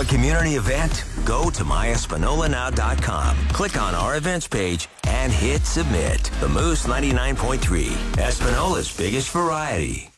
community event? Go to myespinolanow.com, click on our events page, and hit submit. The Moose 99.3, Espinola's biggest variety.